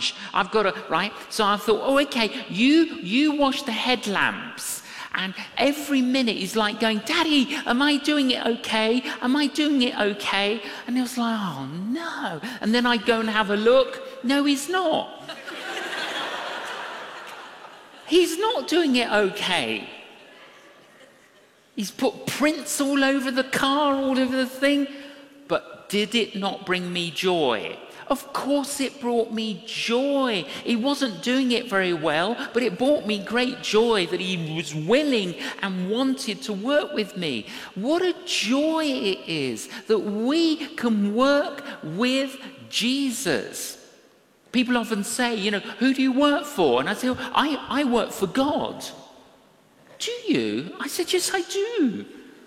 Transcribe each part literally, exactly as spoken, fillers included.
lunch. I've got to, right? So I thought, oh, okay, you, you wash the headlamps. And every minute he's like going, Daddy, am I doing it okay? Am I doing it okay? And he was like, oh, no. And then I go and have a look. No, he's not. He's not doing it okay. He's put prints all over the car, all over the thing. But did it not bring me joy? Of course it brought me joy. He wasn't doing it very well, but it brought me great joy that he was willing and wanted to work with me. What a joy it is that we can work with Jesus. People often say, you know, who do you work for? And I say, oh, I, I work for God. Do you? I said, yes, I do.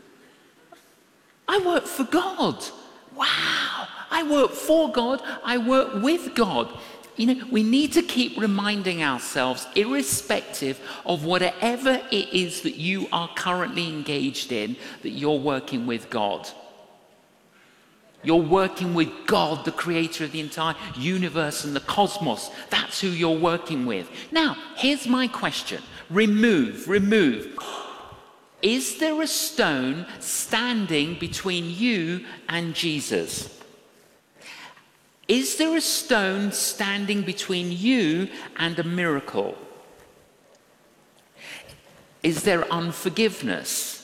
I work for God. Wow. I work for God. I work with God. You know, we need to keep reminding ourselves, irrespective of whatever it is that you are currently engaged in, that you're working with God. You're working with God, the creator of the entire universe and the cosmos. That's who you're working with. Now, here's my question. Remove, remove. Is there a stone standing between you and Jesus? Is there a stone standing between you and a miracle? Is there unforgiveness?